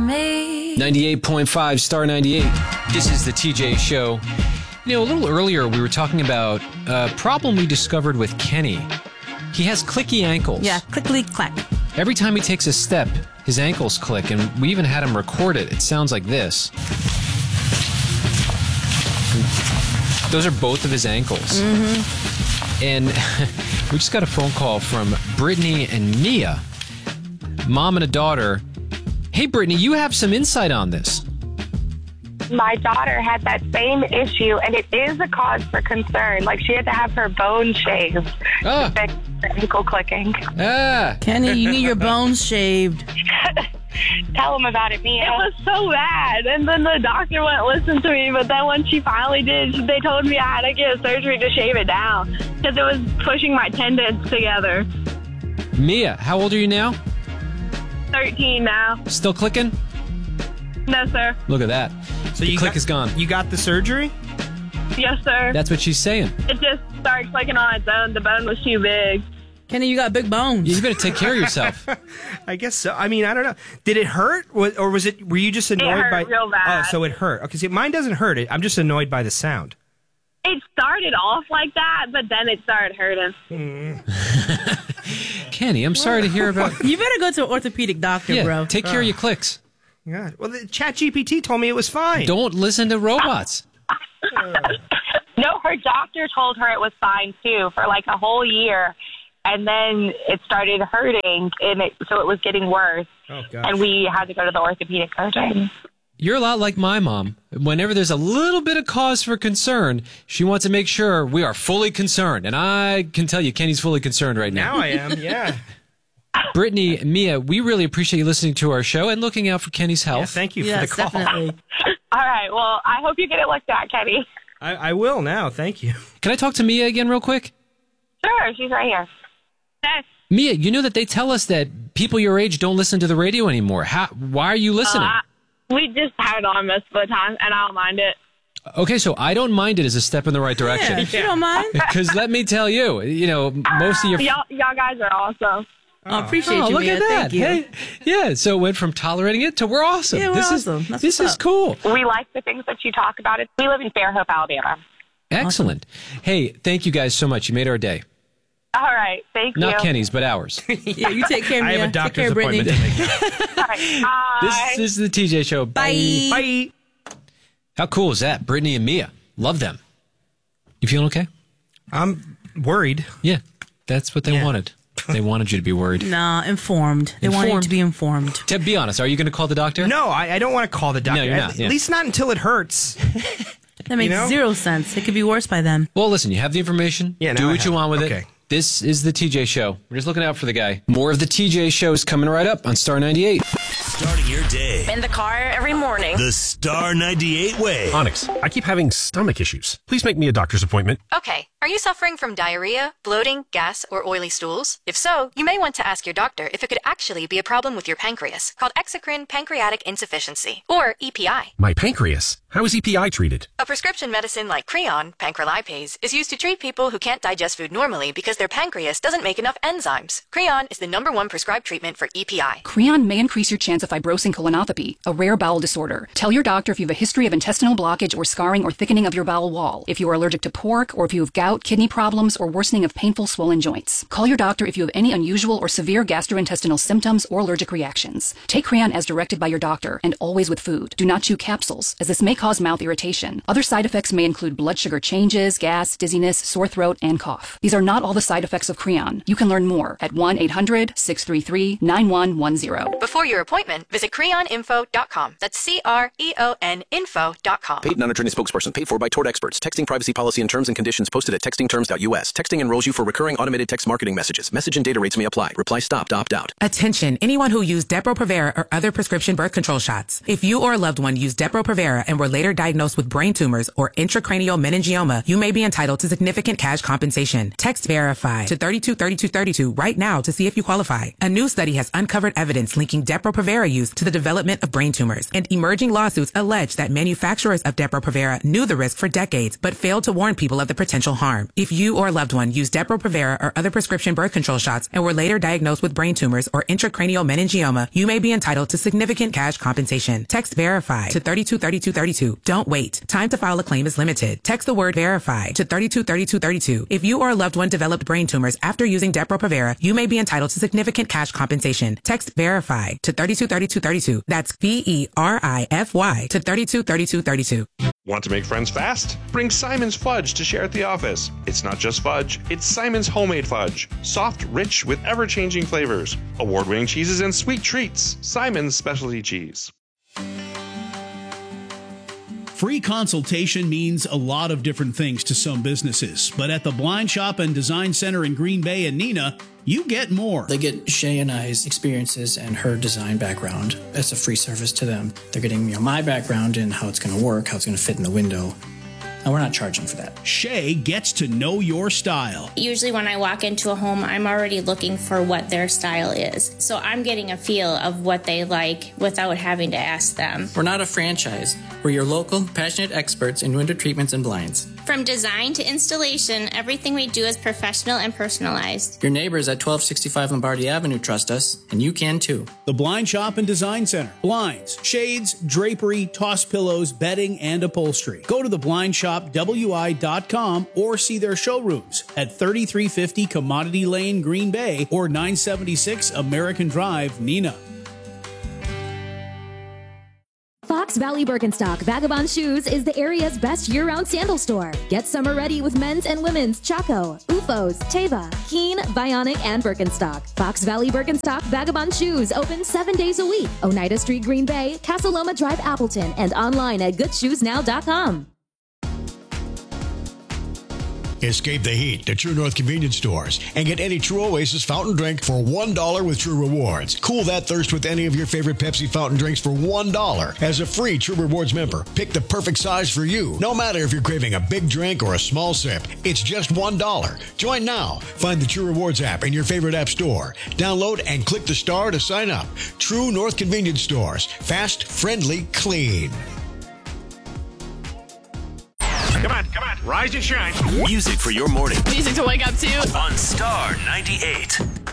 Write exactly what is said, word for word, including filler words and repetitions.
me. ninety-eight point five Star ninety-eight. This is the T J Show. You know, a little earlier we were talking about a problem we discovered with Kenny. He has clicky ankles. Yeah, clickly clack. Every time he takes a step, his ankles click, and we even had him record it. It sounds like this. Those are both of his ankles. Mm-hmm. And we just got a phone call from Brittany and Mia, mom and a daughter. Hey, Brittany, you have some insight on this. My daughter had that same issue, and it is a cause for concern. Like, she had to have her bone shaved Ah. to fix her ankle clicking. Ah. Kenny, you need your bones shaved. Tell them about it, Mia. It was so bad, and then the doctor wouldn't listen to me, but then when she finally did, they told me I had to get surgery to shave it down because it was pushing my tendons together. Mia, how old are you now? thirteen now. Still clicking? No, sir. Look at that. So the you click got, is gone. You got the surgery? Yes, sir. That's what she's saying. It just started clicking on its own. The bone was too big. Kenny, you got big bones. You better take care of yourself. I guess so. I mean, I don't know. Did it hurt, or was it? Were you just annoyed hurt by? real bad. Oh, so it hurt. Okay, see, mine doesn't hurt. It. I'm just annoyed by the sound. It started off like that, but then it started hurting. Kenny, I'm sorry to hear about... You better go to an orthopedic doctor, Yeah, bro. take care of your clicks. Yeah. Well, the Chat G P T told me it was fine. Don't listen to robots. No, her doctor told her it was fine, too, for like a whole year. And then it started hurting, and it, so it was getting worse. Oh, gosh. And we had to go to the orthopedic surgeon. You're a lot like my mom. Whenever there's a little bit of cause for concern, she wants to make sure we are fully concerned. And I can tell you, Kenny's fully concerned right now. Now I am, yeah. Brittany, Mia, we really appreciate you listening to our show and looking out for Kenny's health. Yeah, thank you Yes, for the call. definitely. All right, well, I hope you get it looked at, Kenny. I, I will now. Thank you. Can I talk to Mia again real quick? Sure, she's right here. Yes. Mia, you know that they tell us that people your age don't listen to the radio anymore. How? Why are you listening? Uh, we just have it on most of the time, and I don't mind it. Okay, so I don't mind it as a step in the right Yeah, direction. if you don't mind. Because let me tell you, you know, most of your... Y'all, y'all guys are awesome. I appreciate Oh, you, look Mia. at that. Thank you. Hey, yeah, so it went from tolerating it to we're awesome. Yeah, we're this awesome. Is, That's this what's is up. cool. We like the things that you talk about. It. We live in Fairhope, Alabama. Excellent. Hey, thank you guys so much. You made our day. All right, thank Not you. Kenny's, but ours. Yeah, you take care, I Mia. have a Take doctor's care, Brittany. appointment to make. All right, bye. This, this is the T J Show. Bye. Bye. How cool is that? Brittany and Mia. Love them. You feeling okay? I'm worried. Yeah, that's what they Yeah. wanted. They wanted you to be worried. Nah, informed. They want you Informed. to be informed. To be honest, are you going to call the doctor? No, I, I don't want to call the doctor. No, you're At not, yeah. least not until it hurts. That makes You know? zero sense. It could be worse by then. Well, listen, you have the information. Yeah, now Do I what you have want with it. it. Okay. This is the T J Show. We're just looking out for the guy. More of the T J Show is coming right up on Star ninety-eight. Starting your day In the car every morning. the Star ninety-eight way. Onyx, I keep having stomach issues. Please make me a doctor's appointment. Okay, are you suffering from diarrhea, bloating, gas, or oily stools? If so, you may want to ask your doctor if it could actually be a problem with your pancreas, called exocrine pancreatic insufficiency, or E P I. My pancreas. How is E P I treated? A prescription medicine like Creon, pancrelipase, is used to treat people who can't digest food normally because their pancreas doesn't make enough enzymes. Creon is the number one prescribed treatment for E P I. Creon may increase your chance of fibrosing colonopathy, a rare bowel disorder. Tell your doctor if you have a history of intestinal blockage or scarring or thickening of your bowel wall, if you are allergic to pork, or if you have gout, kidney problems, or worsening of painful swollen joints. Call your doctor if you have any unusual or severe gastrointestinal symptoms or allergic reactions. Take Creon as directed by your doctor, and always with food. Do not chew capsules, as this may cause mouth irritation. Other side effects may include blood sugar changes, gas, dizziness, sore throat, and cough. These are not all the side effects of Creon. You can learn more at one eight hundred six three three nine one one zero. Before your appointment, visit creon info dot com. That's C R E O N info dot com. Paid non-attorney spokesperson paid for by Tort Experts. Texting privacy policy and terms and conditions posted at texting terms dot U S. Texting enrolls you for recurring automated text marketing messages. Message and data rates may apply. Reply stop to opt out. Attention, anyone who used Depo-Provera or other prescription birth control shots. If you or a loved one used Depo-Provera and were later diagnosed with brain tumors or intracranial meningioma, you may be entitled to significant cash compensation. Text VERIFY to three two three two three two right now to see if you qualify. A new study has uncovered evidence linking Depo-Provera use to the development of brain tumors, and emerging lawsuits allege that manufacturers of Depo-Provera knew the risk for decades but failed to warn people of the potential harm. harm. If you or a loved one used Depo-Provera or other prescription birth control shots and were later diagnosed with brain tumors or intracranial meningioma, you may be entitled to significant cash compensation. Text VERIFY to thirty-two thirty-two thirty-two. Don't wait. Time to file a claim is limited. Text the word VERIFY to thirty-two thirty-two thirty-two. If you or a loved one developed brain tumors after using Depo-Provera, you may be entitled to significant cash compensation. Text VERIFY to thirty-two thirty-two thirty-two. That's V E R I F Y to thirty-two thirty-two thirty-two. Want to make friends fast? Bring Simon's Fudge to share at the office. It's not just fudge, it's Simon's homemade fudge. Soft, rich, with ever-changing flavors. Award-winning cheeses and sweet treats. Simon's specialty cheese. Free consultation means a lot of different things to some businesses, but at the Blind Shop and Design Center in Green Bay and Neenah, you get more. They get Shay and I's experiences and her design background. It's a free service to them. They're getting, you know, my background and how it's going to work, how it's going to fit in the window. And we're not charging for that. Shay gets to know your style. Usually when I walk into a home, I'm already looking for what their style is. So I'm getting a feel of what they like without having to ask them. We're not a franchise. We're your local, passionate experts in window treatments and blinds. From design to installation, everything we do is professional and personalized. Your neighbors at twelve sixty-five Lombardi Avenue trust us, and you can too. The Blind Shop and Design Center. Blinds, shades, drapery, toss pillows, bedding, and upholstery. Go to the blind shop w i dot com or see their showrooms at thirty-three fifty Commodity Lane, Green Bay, or nine seventy-six American Drive, Neenah. Fox Valley Birkenstock Vagabond Shoes is the area's best year-round sandal store. Get summer ready with men's and women's Chaco, U F Os, Teva, Keen, Bionic, and Birkenstock. Fox Valley Birkenstock Vagabond Shoes open seven days a week. Oneida Street, Green Bay, Casa Loma Drive, Appleton, and online at good shoes now dot com. Escape the heat to True North Convenience Stores and get any True Oasis fountain drink for one dollar with True Rewards. Cool that thirst with any of your favorite Pepsi fountain drinks for one dollar. As a free True Rewards member, pick the perfect size for you. No matter if you're craving a big drink or a small sip, it's just one dollar. Join now. Find the True Rewards app in your favorite app store. Download and click the star to sign up. True North Convenience Stores. Fast, friendly, clean. Come on, come on. Rise and shine. Music for your morning. Music to wake up to. On Star ninety-eight.